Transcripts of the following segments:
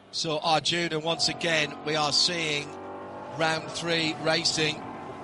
So Arjuna, once again, we are seeing round 3 racing.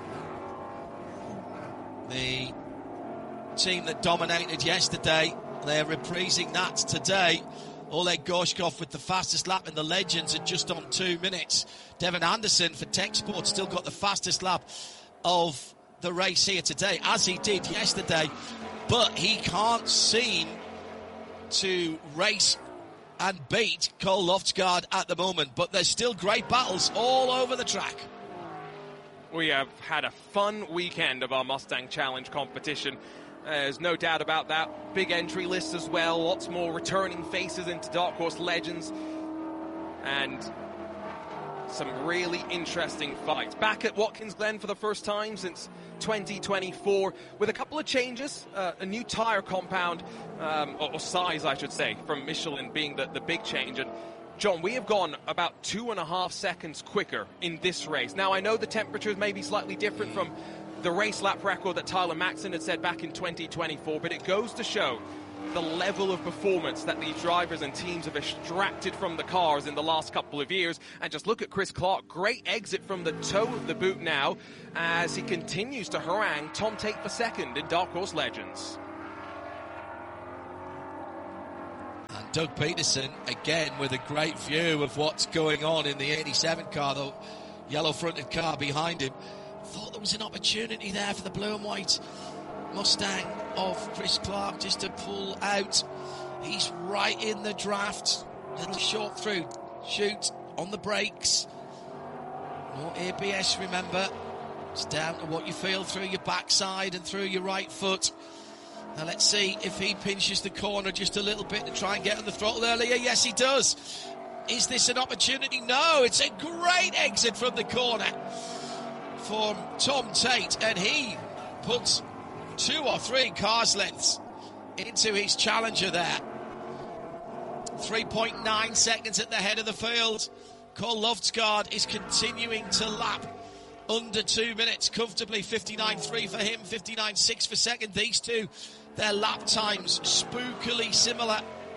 The team that dominated yesterday, they're reprising that today. Oleg Gorshkov with the fastest lap in the Legends at just on 2 minutes. Devon Anderson for Tech Sports still got the fastest lap of the race here today, as he did yesterday. But he can't seem to race and beat Cole Loftsgaard at the moment. But there's still great battles all over the track. We have had a fun weekend of our Mustang Challenge competition. There's no doubt about that. Big entry list as well. Lots more returning faces into Dark Horse Legends. And some really interesting fights. Back at Watkins Glen for the first time since 2024 with a couple of changes. A new tyre compound, or size I should say, from Michelin being the big change. And John, we have gone about 2.5 seconds quicker in this race. Now, I know the temperatures may be slightly different from the race lap record that Tyler Maxson had set back in 2024, but it goes to show the level of performance that these drivers and teams have extracted from the cars in the last couple of years. And just look at Chris Clark, great exit from the toe of the boot now as he continues to harangue Tom Tate for second in Dark Horse Legends. And Doug Peterson, again, with a great view of what's going on in the 87 car, the yellow-fronted car behind him. Thought there was an opportunity there for the blue and white Mustang of Chris Clark just to pull out. He's right in the draft. Little short through, shoot on the brakes. No ABS, remember. It's down to what you feel through your backside and through your right foot. Now let's see if he pinches the corner just a little bit to try and get on the throttle earlier. Yes, he does. Is this an opportunity? No, it's a great exit from the corner from Tom Tate, and he puts 2 or 3 cars lengths into his challenger there. 3.9 seconds at the head of the field. Cole Loftsgaard is continuing to lap under 2 minutes comfortably. 59.3 for him, 59.6 for second. These two, their lap times spookily similar.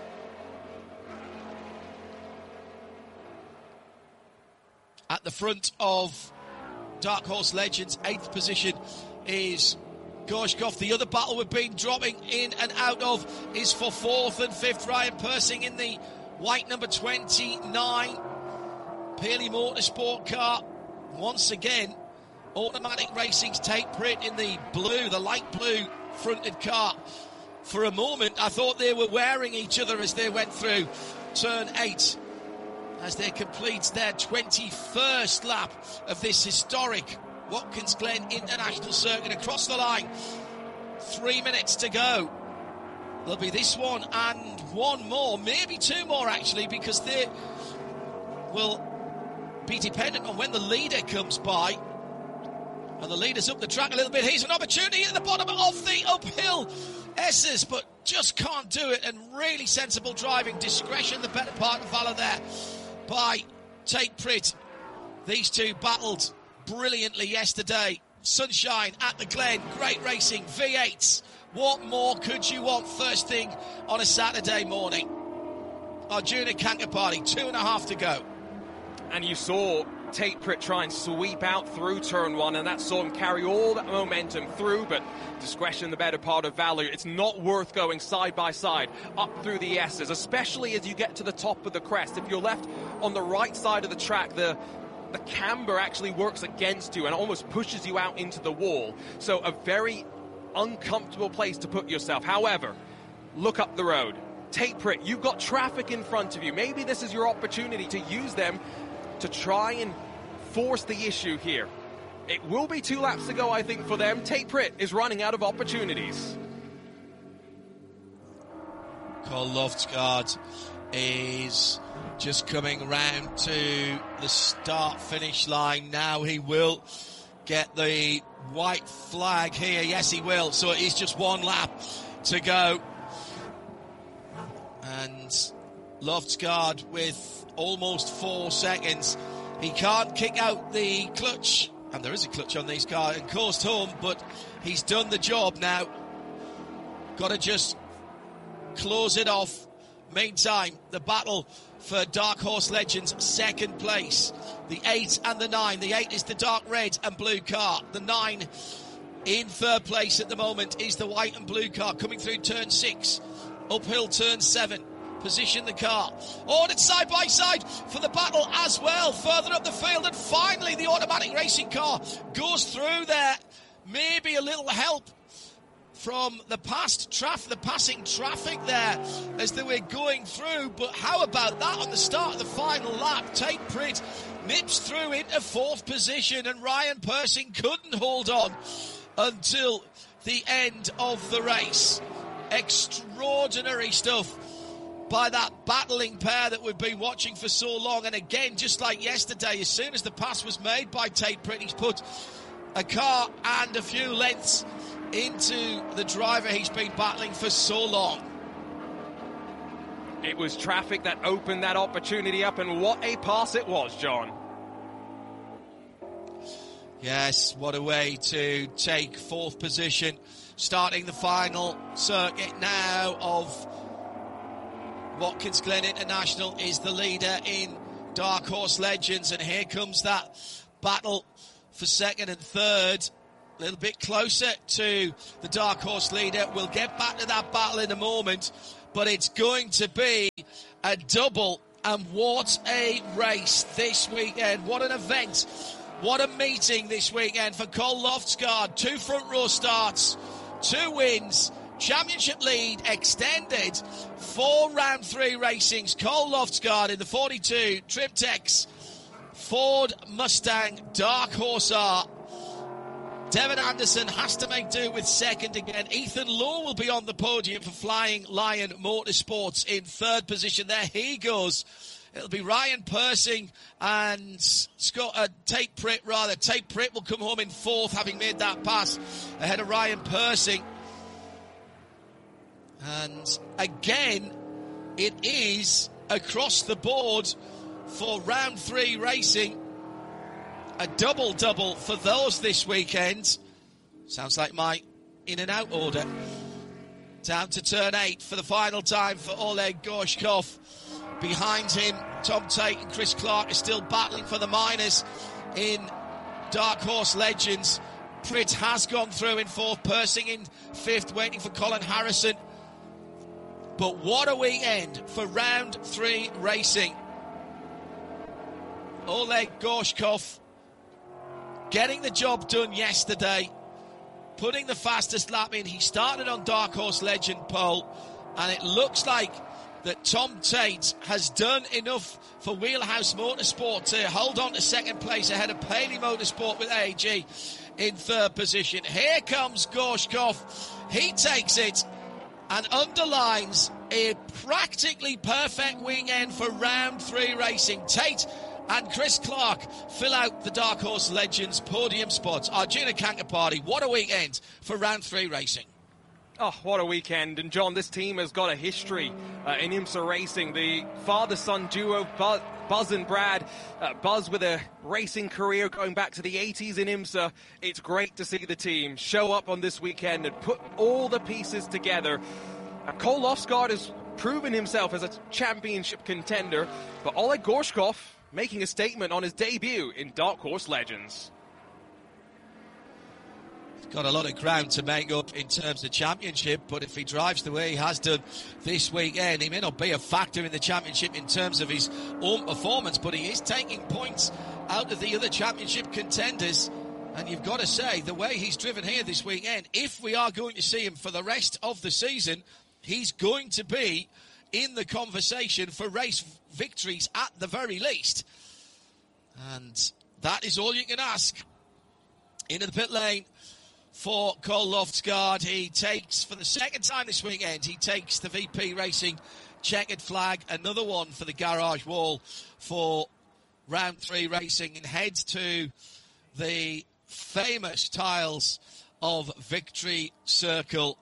At the front of Dark Horse Legends, 8th position is Gorshkov. The other battle we've been dropping in and out of is for 4th and 5th. Ryan Persing in the white number 29 Pearly Motorsport car. Once again, Automatic Racing's Tate Pritt in the blue, the light blue fronted car. For a moment, I thought they were wearing each other as they went through turn 8, as they complete their 21st lap of this historic Watkins Glen International Circuit across the line. 3 minutes to go. There'll be this one and one more, maybe 2 more actually, because they will be dependent on when the leader comes by. And the leader's up the track a little bit. Here's an opportunity at the bottom of the uphill S's, but just can't do it. And really sensible driving, discretion, the better part of valor there by Tate Pritt. These two battled brilliantly yesterday. Sunshine at the Glen, great racing, V8s. What more could you want first thing on a Saturday morning? Arjuna Kankapati, 2.5 to go. And you saw Tate Pritt try and sweep out through turn 1, and that saw him carry all that momentum through, but discretion the better part of valor. It's not worth going side by side up through the S's, especially as you get to the top of the crest. If you're left on the right side of the track, the camber actually works against you and almost pushes you out into the wall. So a very uncomfortable place to put yourself. However, look up the road. Tate Pritt, you've got traffic in front of you. Maybe this is your opportunity to use them to try and force the issue here. It will be 2 laps to go, I think, for them. Tate Pritt is running out of opportunities. Cole Loftsgaard is just coming round to the start-finish line now. He will get the white flag here. Yes, he will. So it is just 1 lap to go. And Loftsgaard with almost 4 seconds. He can't kick out the clutch, and there is a clutch on these cars, and coast home, but he's done the job now. Got to just close it off Meantime, the battle for Dark Horse Legends second place. The 8 and the 9. The 8 is the dark red and blue car. The 9 in third place at the moment is the white and blue car coming through turn 6. Uphill turn 7. Position the car. Ordered side by side for the battle as well. Further up the field, and finally the automatic racing car goes through there. Maybe a little help from the passing traffic there as they were going through. But how about that on the start of the final lap? Tate Pritt nips through into fourth position, and Ryan Persing couldn't hold on until the end of the race. Extraordinary stuff by that battling pair that we've been watching for so long. And again, just like yesterday, as soon as the pass was made by Tate Pritt, he's put a car and a few lengths into the driver he's been battling for so long. It was traffic that opened that opportunity up, and what a pass it was, John. Yes, what a way to take fourth position. Starting the final circuit now of Watkins Glen International is the leader in Dark Horse Legends, and here comes that battle for second and third. A little bit closer to the Dark Horse leader. We'll get back to that battle in a moment, but it's going to be a double, and what a race this weekend. What an event. What a meeting this weekend for Cole Loftsgaard. 2 front row starts, 2 wins, championship lead extended, 4 round 3 racings. Cole Loftsgaard in the 42 Triptex Ford Mustang Dark Horse R. Devin Anderson has to make do with second again. Ethan Lowe will be on the podium for Flying Lion Motorsports in third position. There he goes. It'll be Ryan Persing and Tate Pritt, rather. Tate Pritt will come home in fourth, having made that pass ahead of Ryan Persing. And again, it is across the board for round 3 racing. A double-double for those this weekend. Sounds like my in-and-out order. Down to turn 8 for the final time for Oleg Gorshkov. Behind him, Tom Tate and Chris Clark are still battling for the minors in Dark Horse Legends. Pritt has gone through in fourth, Persing in fifth, waiting for Colin Harrison. But what a weekend for round 3 racing. Oleg Gorshkov getting the job done yesterday, putting the fastest lap in. He started on Dark Horse Legend pole, and it looks like that Tom Tate has done enough for Wheelhouse Motorsport to hold on to second place ahead of Paley Motorsport with AEG in third position. Here comes Gorshkov. He takes it and underlines a practically perfect weekend for round 3 racing. Tate and Chris Clark fill out the Dark Horse Legends podium spots. Arjuna Kankapati, what a weekend for round 3 racing. Oh, what a weekend. And John, this team has got a history in IMSA racing. The father-son duo, Buzz and Brad. Buzz with a racing career going back to the 80s in IMSA. It's great to see the team show up on this weekend and put all the pieces together. Cole Loftsgaard has proven himself as a championship contender, but Oleg Gorshkov making a statement on his debut in Dark Horse Legends. He's got a lot of ground to make up in terms of championship, but if he drives the way he has done this weekend, he may not be a factor in the championship in terms of his own performance, but he is taking points out of the other championship contenders. And you've got to say, the way he's driven here this weekend, if we are going to see him for the rest of the season, he's going to be in the conversation for race victories at the very least. And that is all you can ask. Into the pit lane for Cole Loftsgaard. He takes, for the second time this weekend, he takes the VP Racing checkered flag. Another one for the garage wall for round 3 racing, and heads to the famous tiles of Victory Circle.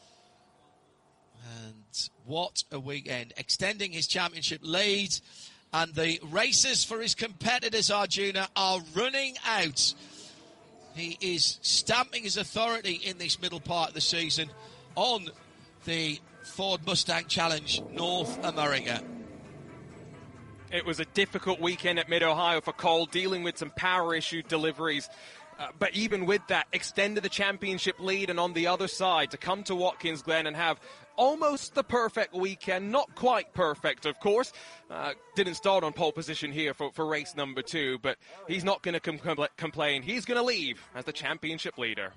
And what a weekend. Extending his championship lead, and the races for his competitors, Arjuna, are running out. He is stamping his authority in this middle part of the season on the Ford Mustang Challenge North America. It was a difficult weekend at Mid-Ohio for Cole, dealing with some power issue deliveries. But even with that, extended the championship lead, and on the other side, to come to Watkins Glen and have almost the perfect weekend, not quite perfect, of course. Didn't start on pole position here for race number 2, but he's not going to complain. He's going to leave as the championship leader.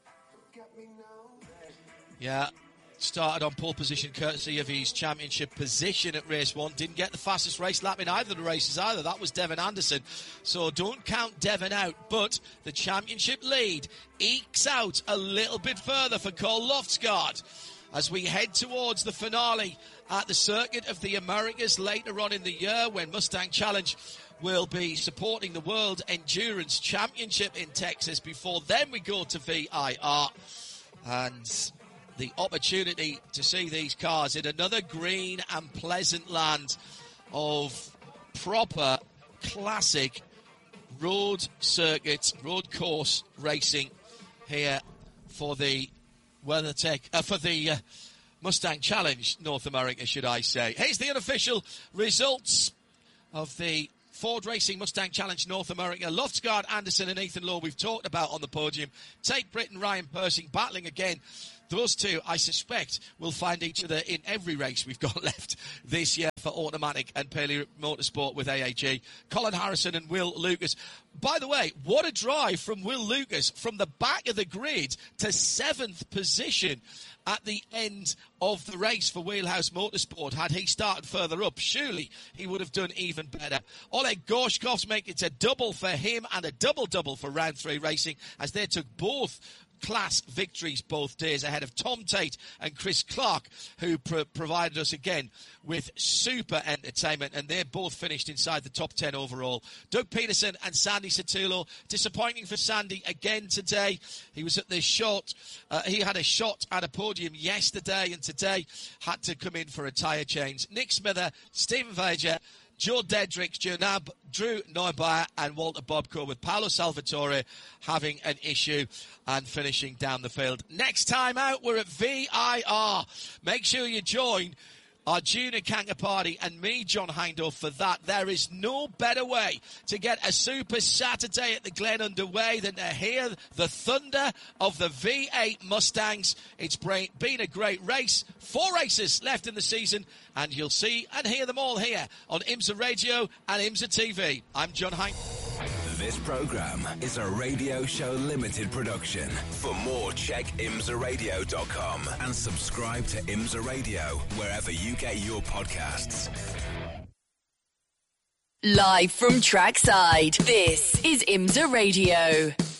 Yeah, started on pole position courtesy of his championship position at race 1. Didn't get the fastest race lap in either of the races either. That was Devin Anderson. So don't count Devin out. But the championship lead ekes out a little bit further for Cole Loftsgaard as we head towards the finale at the Circuit of the Americas later on in the year, when Mustang Challenge will be supporting the World Endurance Championship in Texas. Before then we go to VIR. And the opportunity to see these cars in another green and pleasant land of proper classic road circuit, road course racing here for the Mustang Challenge North America, should I say. Here's the unofficial results of the Ford Racing Mustang Challenge North America. Loftsgaard, Anderson and Ethan Lowe we've talked about on the podium. Tate Britton, Ryan Persing battling again. Those two, I suspect, will find each other in every race we've got left this year for Automatic and Paley Motorsport with AAG. Colin Harrison and Will Lucas. By the way, what a drive from Will Lucas from the back of the grid to 7th position at the end of the race for Wheelhouse Motorsport. Had he started further up, surely he would have done even better. Oleg Gorshkov's make it a double for him and a double-double for Round 3 Racing, as they took both class victories both days ahead of Tom Tate and Chris Clark, who provided us again with super entertainment, and they both finished inside the top 10 overall. Doug Peterson and Sandy Sotelo, disappointing for Sandy again today. He was at this he had a shot at a podium yesterday, and today had to come in for a tyre change. Nick Smither, Stephen Vager, Joe Dedricks, Junab, Drew Neubauer and Walter Bobko, with Paolo Salvatore having an issue and finishing down the field. Next time out, we're at VIR. Make sure you join our Junior Kanka Party and me, John Hindhaugh, for that. There is no better way to get a Super Saturday at the Glen underway than to hear the thunder of the V8 Mustangs. It's been a great race. 4 races left in the season, and you'll see and hear them all here on IMSA Radio and IMSA TV. I'm John Hindhaugh. This program is a Radio Show Limited production. For more, check imsaradio.com and subscribe to IMSA Radio wherever you get your podcasts. Live from trackside, this is IMSA Radio.